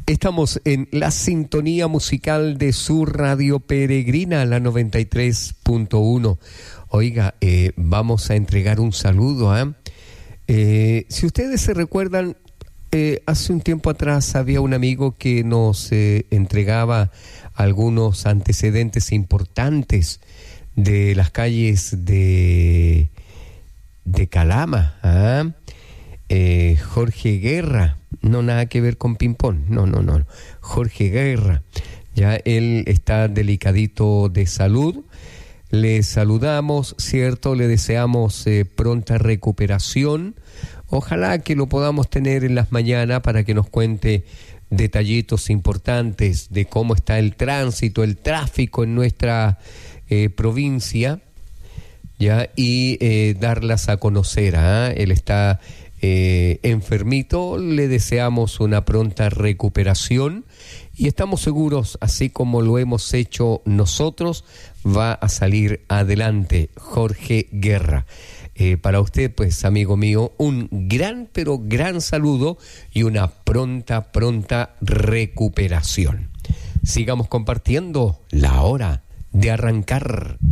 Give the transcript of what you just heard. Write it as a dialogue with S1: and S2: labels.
S1: Estamos en la sintonía musical de su radio peregrina, la 93.1. Oiga, vamos a entregar un saludo. Si ustedes se recuerdan, hace un tiempo atrás había un amigo que nos entregaba algunos antecedentes importantes de las calles de Calama. Jorge Guerra, no nada que ver con ping-pong, no, Jorge Guerra, ya él está delicadito de salud, le saludamos, cierto, le deseamos pronta recuperación, ojalá que lo podamos tener en las mañanas para que nos cuente detallitos importantes de cómo está el tránsito, el tráfico en nuestra provincia, ya, y darlas a conocer. Él está enfermito, le deseamos una pronta recuperación y estamos seguros, así como lo hemos hecho nosotros, va a salir adelante Jorge Guerra. Para usted, pues, amigo mío, un gran, pero gran saludo y una pronta recuperación. Sigamos compartiendo la hora de arrancar.